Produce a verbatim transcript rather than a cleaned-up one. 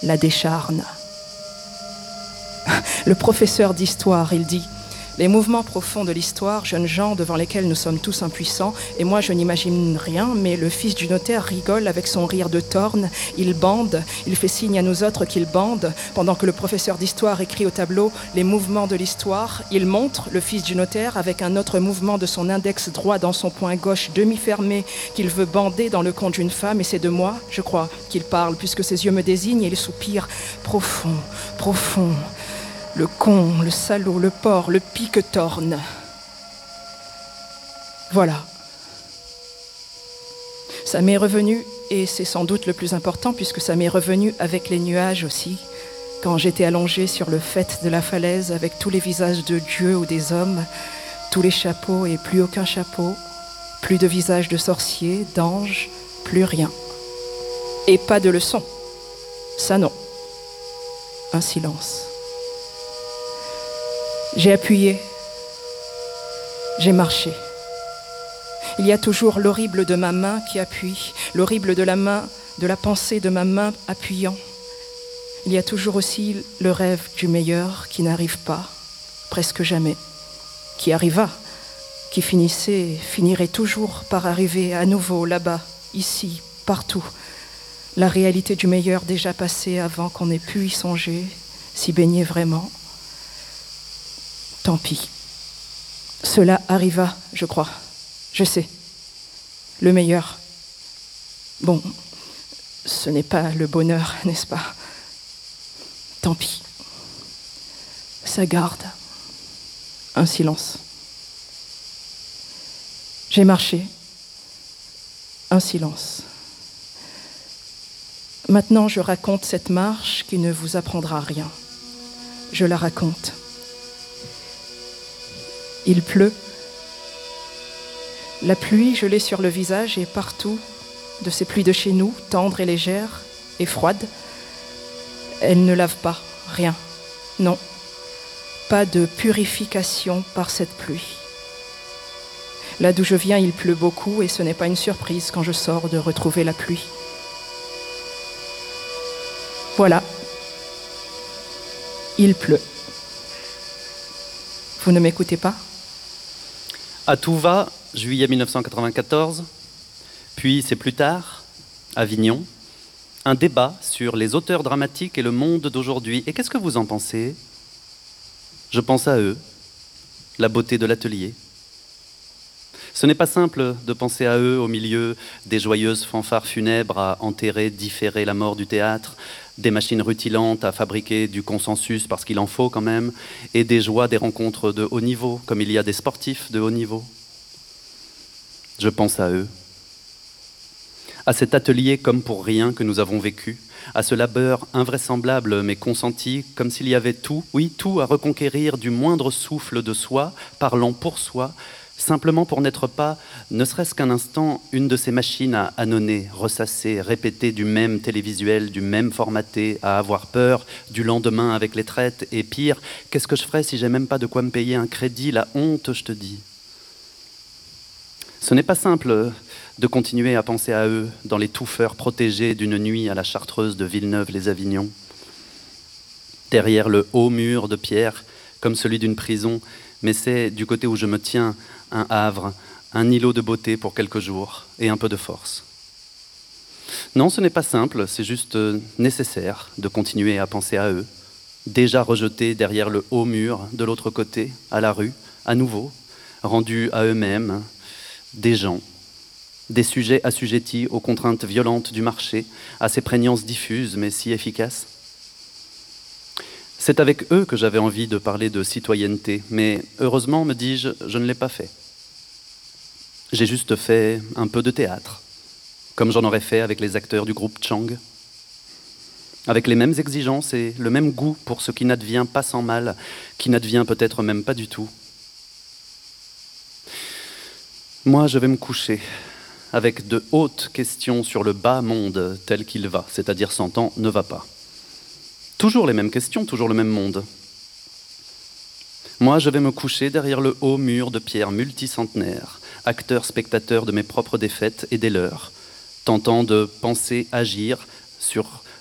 la décharne. Le professeur d'histoire, il dit: les mouvements profonds de l'histoire, jeunes gens devant lesquels nous sommes tous impuissants, et moi je n'imagine rien, mais le fils du notaire rigole avec son rire de torne, il bande, il fait signe à nous autres qu'il bande, pendant que le professeur d'histoire écrit au tableau les mouvements de l'histoire, il montre, le fils du notaire, avec un autre mouvement de son index droit dans son poing gauche demi-fermé, qu'il veut bander dans le compte d'une femme, et c'est de moi, je crois, qu'il parle, puisque ses yeux me désignent, et il soupire profond, profond. Le con, le salaud, le porc, le pique-torne. Voilà. Ça m'est revenu, et c'est sans doute le plus important, puisque ça m'est revenu avec les nuages aussi, quand j'étais allongée sur le faîte de la falaise avec tous les visages de Dieu ou des hommes, tous les chapeaux et plus aucun chapeau, plus de visages de sorciers, d'anges, plus rien. Et pas de leçon. Ça non. Un silence. J'ai appuyé, j'ai marché. Il y a toujours l'horrible de ma main qui appuie, l'horrible de la main, de la pensée de ma main appuyant. Il y a toujours aussi le rêve du meilleur qui n'arrive pas, presque jamais, qui arriva, qui finissait, finirait toujours par arriver à nouveau là-bas, ici, partout. La réalité du meilleur déjà passée avant qu'on ait pu y songer, s'y baigner vraiment. Tant pis. Cela arriva, je crois. Je sais. Le meilleur. Bon, ce n'est pas le bonheur, n'est-ce pas? Tant pis. Ça garde. Un silence. J'ai marché. Un silence. Maintenant, je raconte cette marche qui ne vous apprendra rien. Je la raconte. Il pleut. La pluie, je l'ai sur le visage et partout, de ces pluies de chez nous, tendres et légères et froides. Elle ne lave pas, rien. Non, pas de purification par cette pluie. Là d'où je viens, il pleut beaucoup et ce n'est pas une surprise quand je sors de retrouver la pluie. Voilà. Il pleut. Vous ne m'écoutez pas ? À tout va, juillet mille neuf cent quatre-vingt-quatorze, puis c'est plus tard, Avignon, un débat sur les auteurs dramatiques et le monde d'aujourd'hui. Et qu'est-ce que vous en pensez ? Je pense à eux, la beauté de l'atelier. Ce n'est pas simple de penser à eux au milieu des joyeuses fanfares funèbres à enterrer, différer la mort du théâtre, des machines rutilantes à fabriquer du consensus parce qu'il en faut quand même, et des joies des rencontres de haut niveau, comme il y a des sportifs de haut niveau. Je pense à eux, à cet atelier comme pour rien que nous avons vécu, à ce labeur invraisemblable mais consenti, comme s'il y avait tout, oui, tout à reconquérir du moindre souffle de soi, parlant pour soi, simplement pour n'être pas, ne serait-ce qu'un instant, une de ces machines à annonner, ressasser, répéter du même télévisuel, du même formaté, à avoir peur du lendemain avec les traites. Et pire, qu'est-ce que je ferais si j'ai même pas de quoi me payer un crédit? La honte, je te dis. Ce n'est pas simple de continuer à penser à eux dans les touffeurs protégés d'une nuit à la Chartreuse de Villeneuve-les-Avignon. Derrière le haut mur de pierre, comme celui d'une prison, mais c'est, du côté où je me tiens, un havre, un îlot de beauté pour quelques jours et un peu de force. Non, ce n'est pas simple, c'est juste nécessaire de continuer à penser à eux, déjà rejetés derrière le haut mur, de l'autre côté, à la rue, à nouveau, rendus à eux-mêmes, des gens, des sujets assujettis aux contraintes violentes du marché, à ces prégnances diffuses mais si efficaces. C'est avec eux que j'avais envie de parler de citoyenneté, mais heureusement, me dis-je, je ne l'ai pas fait. J'ai juste fait un peu de théâtre, comme j'en aurais fait avec les acteurs du groupe Chang, avec les mêmes exigences et le même goût pour ce qui n'advient pas sans mal, qui n'advient peut-être même pas du tout. Moi, je vais me coucher avec de hautes questions sur le bas monde tel qu'il va, c'est-à-dire s'entend ne va pas. Toujours les mêmes questions, toujours le même monde. Moi, je vais me coucher derrière le haut mur de pierre multicentenaire, acteur-spectateur de mes propres défaites et des leurs, tentant de penser, agir sur